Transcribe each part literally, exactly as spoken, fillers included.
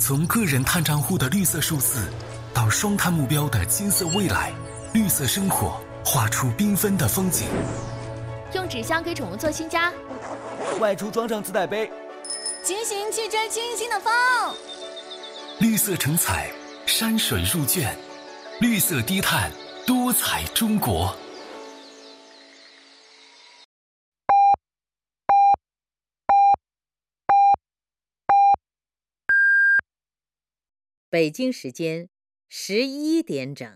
从个人碳账户的绿色数字，到双碳目标的金色未来，绿色生活画出缤纷的风景。 用纸箱给宠物做新家， 外出装上自带杯， 骑行去追清新的风。 绿色成彩，山水入卷，绿色低碳，多彩中国。 北京时间十一点整。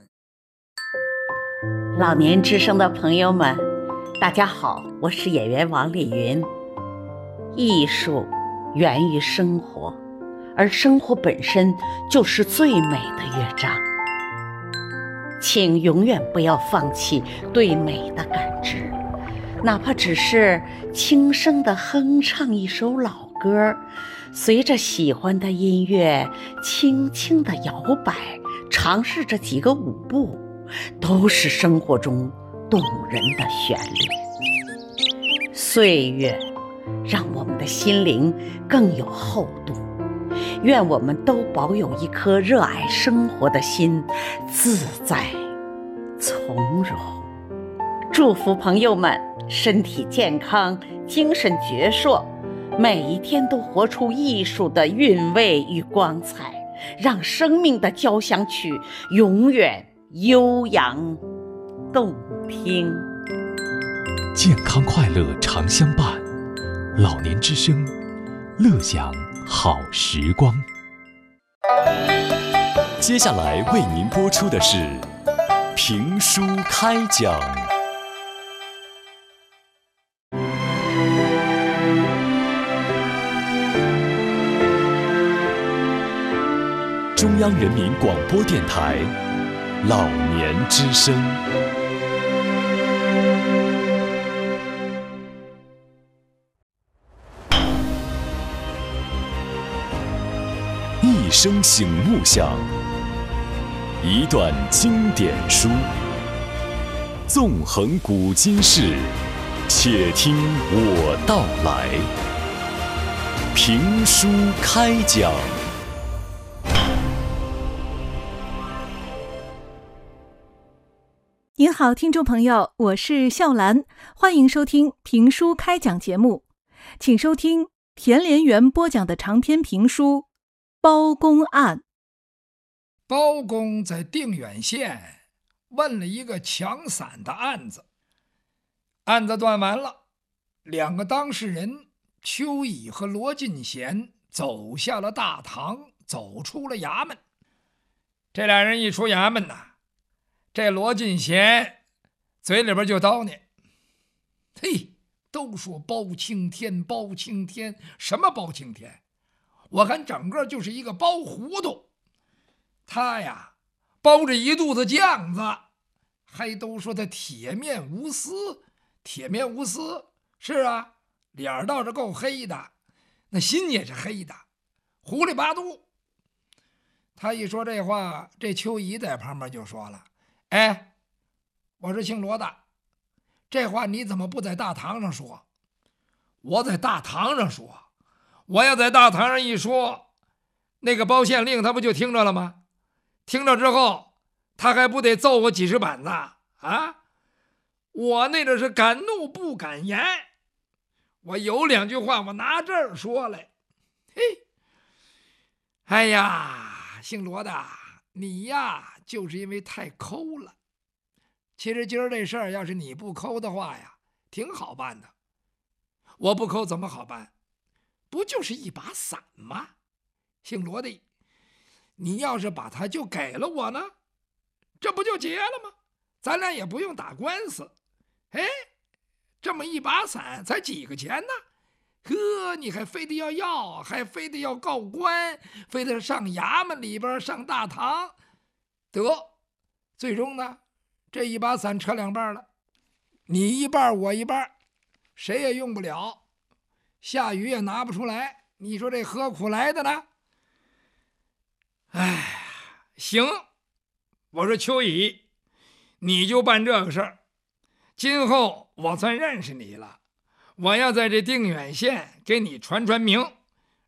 老年之声的朋友们，大家好，我是演员王丽云。艺术源于生活，而生活本身就是最美的乐章。请永远不要放弃对美的感知，哪怕只是轻声地哼唱一首老歌，随着喜欢的音乐轻轻地摇摆，尝试着几个舞步，都是生活中动人的旋律。岁月让我们的心灵更有厚度，愿我们都保有一颗热爱生活的心，自在从容。祝福朋友们身体健康，精神矍铄，每一天都活出艺术的韵味与光彩，让生命的交响曲永远悠扬动听。 健康快乐常相伴，老年之声，乐享好时光。接下来为您播出的是评书开讲。中央人民广播电台老年之声。一声醒目响，一段经典书，纵横古今事，且听我道来。评书开讲。 您好，听众朋友，我是笑兰，欢迎收听评书开讲节目，请收听田连元播讲的长篇评书《包公案》。 包公在定远县问了一个抢伞的案子，案子断完了，两个当事人邱乙和罗进贤走下了大堂，走出了衙门。这俩人一出衙门呐，这罗进贤嘴里边就叨念：嘿，都说包青天包青天，什么包青天？我看整个就是一个包糊涂。他呀包着一肚子酱子，还都说他铁面无私。铁面无私，是啊，脸倒是够黑的，那心也是黑的，糊里八嘟。他一说这话，这邱乙在旁边就说了：哎，我是姓罗的，这话你怎么不在大堂上说？我在大堂上说，我要在大堂上一说，那个包县令他不就听着了吗？听着之后，他还不得揍我几十板子啊？我那个是敢怒不敢言，我有两句话我拿这儿说来。嘿，哎呀，姓罗的，你呀就是因为太抠了。其实今儿这事儿要是你不抠的话呀，挺好办的。我不抠怎么好办？不就是一把伞吗？姓罗的，你要是把它就给了我呢，这不就结了吗？咱俩也不用打官司。哎，这么一把伞才几个钱呢？呵，你还非得要要，还非得要告官，非得上衙门里边上大堂，得，最终呢，这一把伞扯两半了，你一半我一半，谁也用不了，下雨也拿不出来，你说这何苦来的呢？哎，行，我说邱乙，你就办这个事儿，今后我算认识你了，我要在这定远县给你传传名，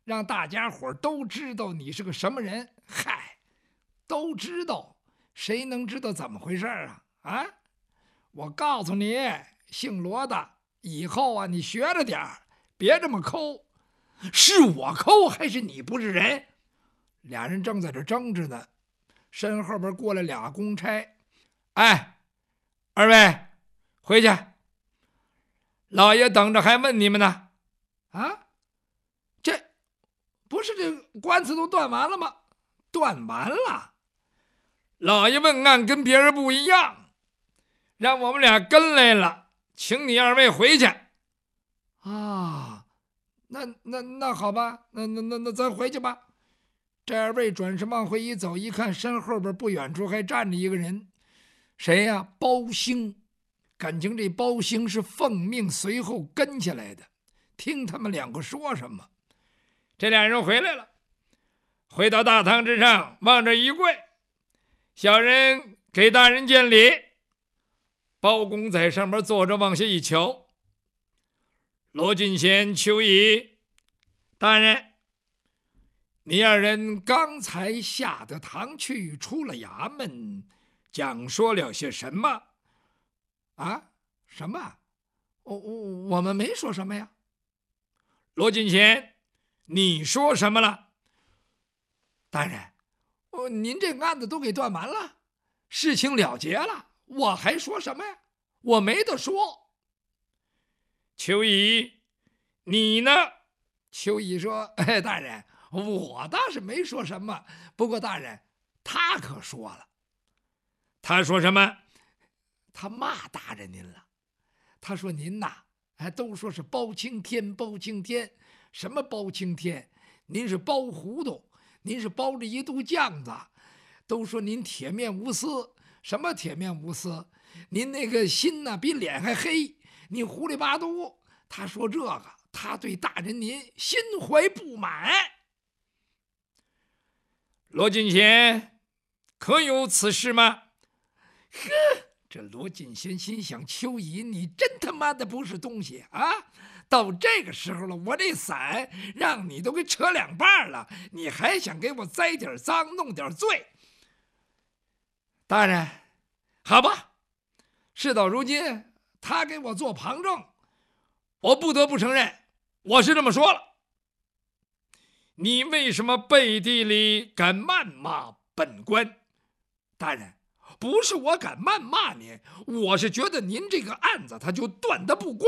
让大家伙都知道你是个什么人。嗨，都知道，谁能知道怎么回事啊？啊，我告诉你，姓罗的，以后啊，你学着点儿，别这么抠。是我抠还是你不是人？俩人正在这争执呢，身后边过来俩公差。哎，二位回去，老爷等着还问你们呢。啊，这不是这官司都断完了吗？断完了。老爷问案跟别人不一样，让我们俩跟来了，请你二位回去。啊，那那那好吧，那那那那咱回去吧。这二位转身往回一走，一看身后边不远处还站着一个人，谁呀？包兴。感情这包兴是奉命随后跟下来的，听他们两个说什么。这俩人回来了，回到大堂之上，往这一跪，小人给大人见礼。包公在上面坐着，往下一瞧，罗俊贤、邱乙，大人，你二人刚才下得堂去，出了衙门，讲说了些什么？啊，什么？我我我们没说什么呀。罗俊贤，你说什么了？大人，哦，您这案子都给断完了，事情了结了，我还说什么呀？我没得说。邱乙，你呢？邱乙说：“哎，大人，我倒是没说什么，不过大人，他可说了。他说什么？他骂大人您了。他说您呐，哎，都说是包青天，包青天，什么包青天？您是包糊涂，您是包着一肚酱子。都说您铁面无私，什么铁面无私？您那个心呐，比脸还黑，你糊里八嘟。他说这个，他对大人您心怀不满。罗俊贤，可有此事吗？呵。”这罗俊贤心想：邱乙，你真他妈的不是东西啊！到这个时候了，我这伞让你都给扯两半了，你还想给我栽点赃，弄点罪？大人，好吧，事到如今，他给我做旁证，我不得不承认，我是这么说了。你为什么背地里敢谩骂本官？大人，不是我敢谩骂您，我是觉得您这个案子它就断得不公。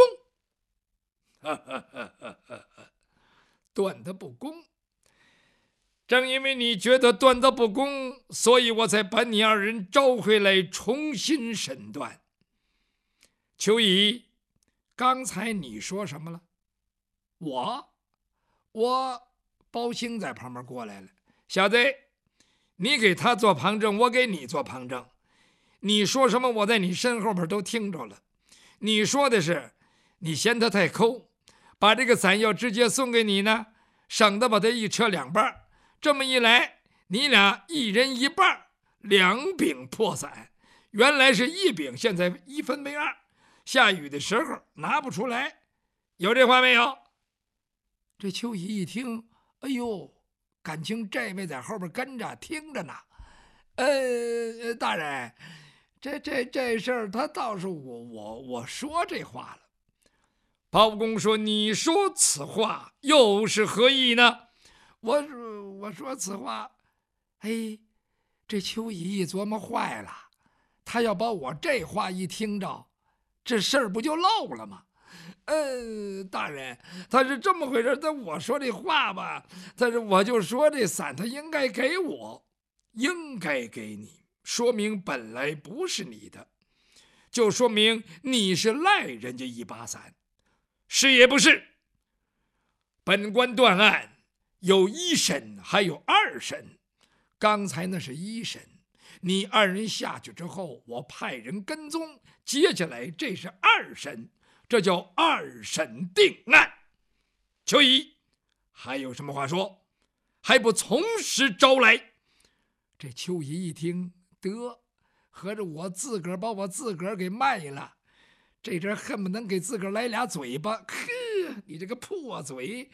断得不公，正因为你觉得断得不公，所以我才把你二人招回来重新审断。邱乙，刚才你说什么了？我我包兴在旁边过来了，小子，你给他做旁证，我给你做旁证。你说什么，我在你身后边都听着了。你说的是你嫌他太抠，把这个伞要直接送给你呢，省得把它一扯两半。这么一来，你俩一人一半，两柄破伞。原来是一柄，现在一分为二。下雨的时候拿不出来，有这话没有？这邱乙一听，哎呦，感情这位在后边跟着听着呢。呃，大人，这这这事儿，他倒是我我我说这话了。包公说：“你说此话又是何意呢？”我说：“我说此话，哎，这邱乙一琢磨坏了，他要把我这话一听着，这事儿不就漏了吗？”呃，大人，他是这么回事，但我说这话吧，但是我就说这伞他应该给我，应该给你，说明本来不是你的，就说明你是赖人家一把伞，是也不是？本官断案有一审，还有二审，刚才那是一审，你二人下去之后，我派人跟踪，接下来这是二审。这叫二审定案。邱乙，还有什么话说？还不从实招来？这邱乙一听，得，合着我自个儿把我自个儿给卖了，这阵恨不能给自个儿来俩嘴巴。呵，你这个破嘴，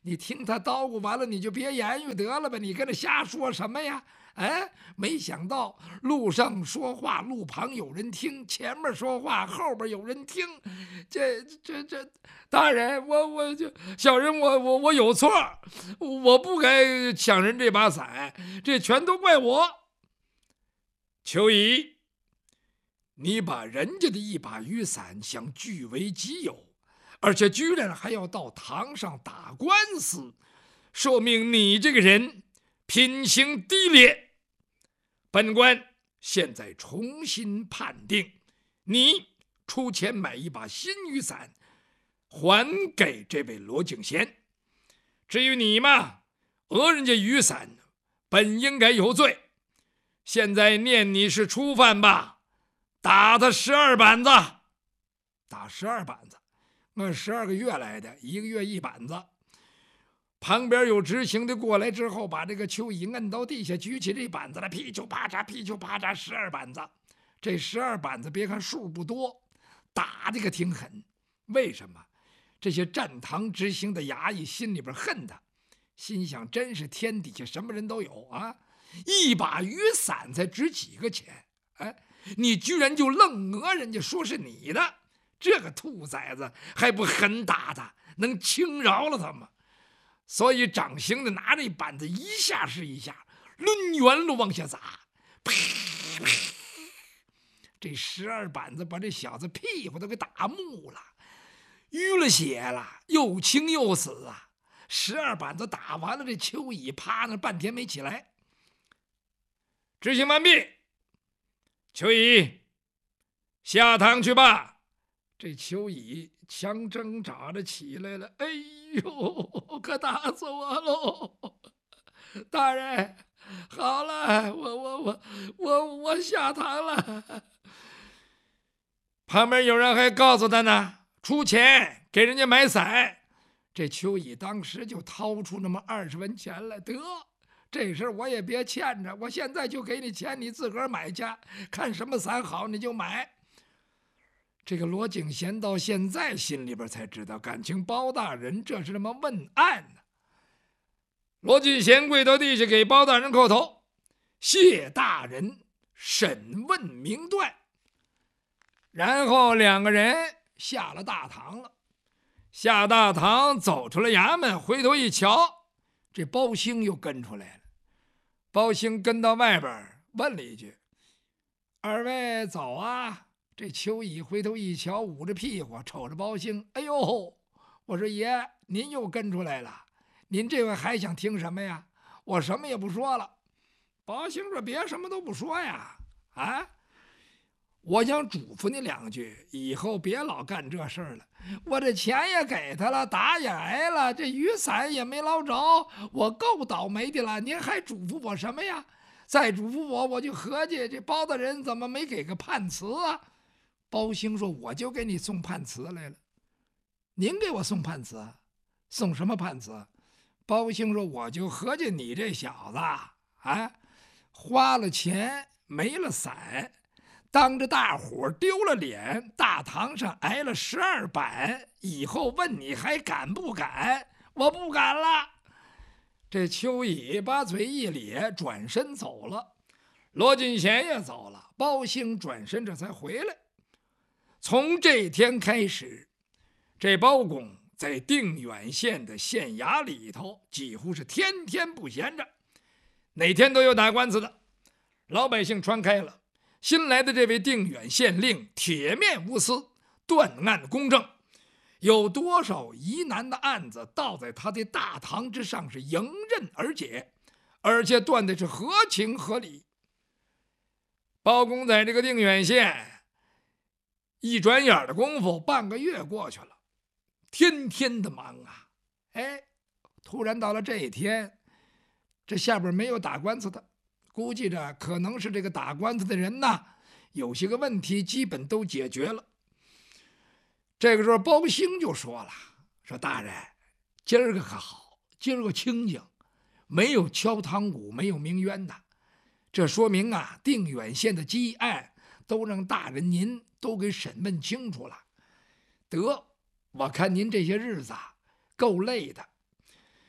你听他叨咕完了，你就别言语得了吧，你跟着瞎说什么呀？哎，没想到路上说话，路旁有人听；前面说话，后边有人听。这这这，大人，我我就小人我我我有错，我不该抢人这把伞，这全都怪我。秋乙，你把人家的一把雨伞想据为己有，而且居然还要到堂上打官司，说明你这个人品行低劣。本官现在重新判定，你出钱买一把新雨伞，还给这位罗景贤。至于你嘛，讹人家雨伞，本应该有罪。现在念你是初犯吧，打他十二板子。打十二板子，按十二个月来的，一个月一板子。旁边有执行的过来之后，把这个蚯蚓摁到地下，举起这板子来，噼啾啪嚓，噼啾啪嚓，十二板子。这十二板子，别看数不多，打的可挺狠。为什么？这些站堂执行的衙役心里边恨他，心想：真是天底下什么人都有啊！一把雨伞才值几个钱？哎，你居然就愣讹人家，说是你的，这个兔崽子还不狠打他，能轻饶了他吗？所以掌刑的拿着板子一下是一下，抡圆了往下砸，啪啪，这十二板子把这小子屁股都给打木了，淤了血了，又青又死啊！十二板子打完了，这蚯蚓趴那半天没起来。执行完毕，蚯蚓下堂去吧。这蚯蚓强挣扎着起来了，哎呦，可打死我喽！大人，好了，我我我我我下堂了。旁边有人还告诉他呢，出钱给人家买伞。这蚯蚓当时就掏出那么二十文钱来，得，这事我也别欠着，我现在就给你钱，你自个儿买去，看什么伞好你就买。这个罗景贤到现在心里边才知道，感情包大人这是那么问案呢。罗景贤跪到地下给包大人叩头，谢大人审问明断。然后两个人下了大堂了。下大堂走出了衙门，回头一瞧，这包兴又跟出来了。包兴跟到外边问了一句：“二位走啊？”这蚯蚓回头一瞧，捂着屁股瞅着包兴，哎呦，我说爷，您又跟出来了，您这回还想听什么呀？我什么也不说了。包兴说：“别什么都不说呀，啊，我想嘱咐你两句，以后别老干这事儿了。我这钱也给他了，打也挨了，这雨伞也没捞着，我够倒霉的了，您还嘱咐我什么呀？再嘱咐我，我就合计这包大人怎么没给个判词啊？”包兴说：“我就给你送判词来了。”您给我送判词？送什么判词？包兴说：“我就合计你这小子啊，花了钱没了伞，当着大伙丢了脸，大堂上挨了十二板，以后问你还敢不敢？我不敢了。”这蚯蚓把嘴一咧，转身走了。罗景贤也走了，包兴转身这才回来。从这天开始，这包公在定远县的县衙里头几乎是天天不闲着，哪天都有打官司的。老百姓传开了，新来的这位定远县令铁面无私，断案公正，有多少疑难的案子倒在他的大堂之上是迎刃而解，而且断的是合情合理。包公在这个定远县一转眼的功夫，半个月过去了，天天的忙啊！哎，突然到了这一天，这下边没有打官司的，估计着可能是这个打官司的人呐，有些个问题基本都解决了。这个时候，包兴就说了：“说大人，今儿个可好，今儿个清静，没有敲堂鼓，没有鸣冤的，这说明啊，定远县的积案都让大人您都给审问清楚了。得，我看您这些日子啊够累的，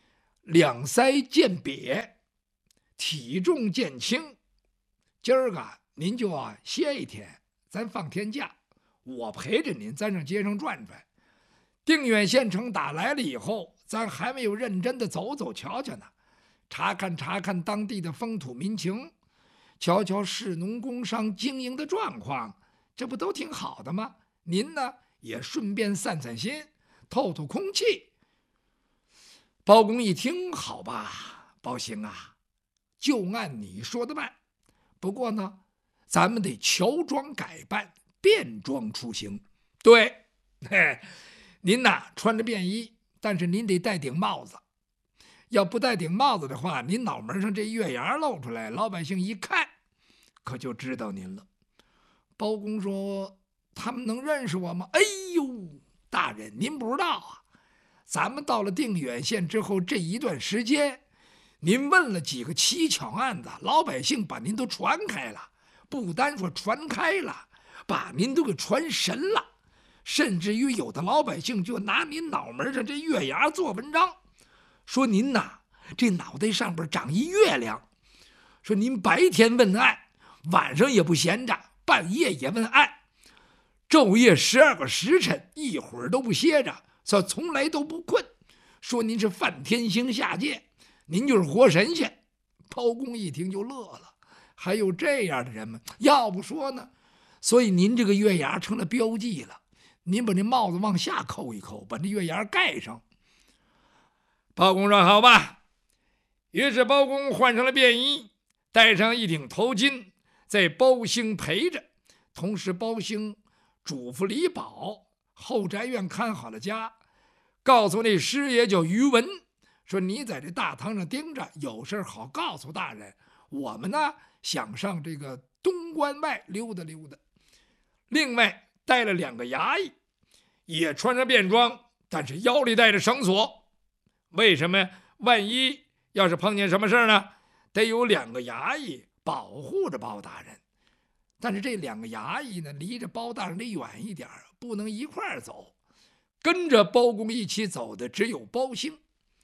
两腮渐瘪，体重渐轻。今儿个您就啊歇一天，咱放天假，我陪着您，咱上街上转转。定远县城打来了以后，咱还没有认真的走走瞧瞧呢，查看查看当地的风土民情，瞧瞧士农工商经营的状况，这不都挺好的吗？您呢也顺便散散心，透透空气。包公一听，好吧，包兴啊，就按你说的办。不过呢，咱们得乔装改扮，便装出行。对，嘿，您呐穿着便衣，但是您得戴顶帽子。要不戴顶帽子的话，您脑门上这月牙露出来，老百姓一看，可就知道您了。包公说：“他们能认识我吗？”哎呦，大人，您不知道啊，咱们到了定远县之后这一段时间，您问了几个蹊跷案子，老百姓把您都传开了，不单说传开了，把您都给传神了，甚至于有的老百姓就拿您脑门上这月牙做文章，说您呐这脑袋上边长一月亮，说您白天问案，晚上也不闲着，半夜也问案，昼夜十二个时辰一会儿都不歇着，说从来都不困，说您是梵天星下界，您就是活神仙。包公一听就乐了，还有这样的人吗？要不说呢，所以您这个月牙成了标记了，您把这帽子往下扣一扣，把这月牙盖上。包公说好吧，于是包公换上了便衣，戴上一顶头巾，在包兴陪着，同时包兴嘱咐李宝后宅院看好了家，告诉那师爷叫于文，说你在这大堂上盯着，有事好告诉大人，我们呢想上这个东关外溜达溜达。另外带了两个衙役，也穿着便装，但是腰里带着绳索。为什么？万一要是碰见什么事呢，得有两个衙役保护着包大人。但是这两个衙役呢，离着包大人得远一点，不能一块儿走。跟着包公一起走的只有包兴。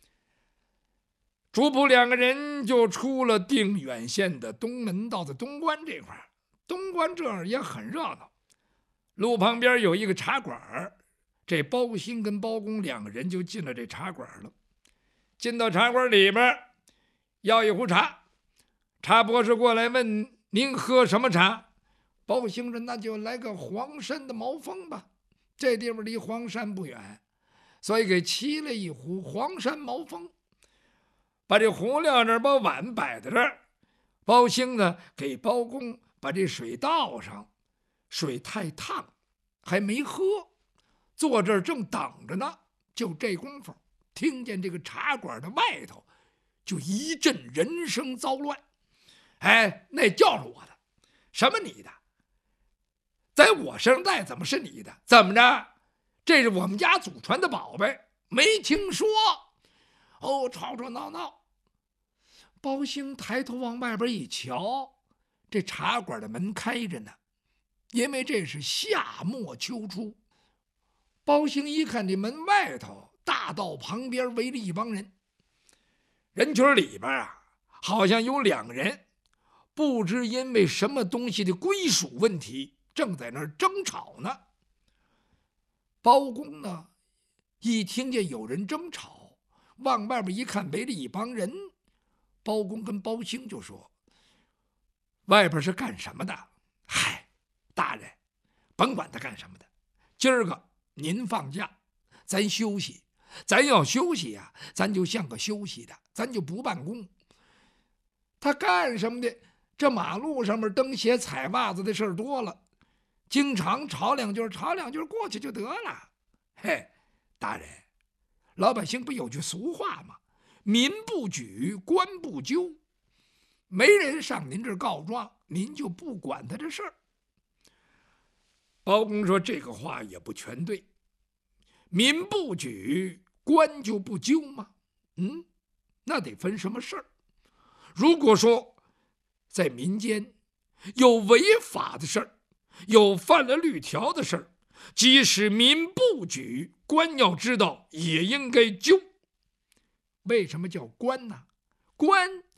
主仆两个人就出了定远县的东门，到的东关这块。东关这儿也很热闹，路旁边有一个茶馆，这包兴跟包公两个人就进了这茶馆了。进到茶馆里边，要一壶茶，茶博士过来问您喝什么茶？包兴说那就来个黄山的毛峰吧，这地方离黄山不远，所以给沏了一壶黄山毛峰，把这壶撂那儿，把碗摆在这儿。包兴呢给包公把这水倒上，水太烫还没喝，坐这儿正等着呢。就这功夫，听见这个茶馆的外头就一阵人声骚乱。哎，那叫是我的，什么你的？在我身上戴怎么是你的？怎么着？这是我们家祖传的宝贝，没听说？哦，吵吵闹闹。包兴抬头往外边一瞧，这茶馆的门开着呢，因为这是夏末秋初。包兴一看这门外头，大道旁边围了一帮人，人群里边啊，好像有两个人，不知因为什么东西的归属问题，正在那儿争吵呢。包公呢，一听见有人争吵，往外边一看，围了一帮人。包公跟包兴就说：“外边是干什么的？嗨，大人，甭管他干什么的，今儿个您放假，咱休息。咱要休息呀、啊，咱就像个休息的，咱就不办公。他干什么的？这马路上面蹬鞋踩袜子的事儿多了，经常吵两句，吵两句过去就得了。嘿，大人，老百姓不有句俗话吗？民不举，官不究。没人上您这儿告状，您就不管他这事儿。”包公说这个话也不全对，民不举，官就不究吗？嗯，那得分什么事儿。如果说在民间有违法的事儿，有犯了律条的事儿，即使民不举，官要知道也应该究。 为什么叫官呢？官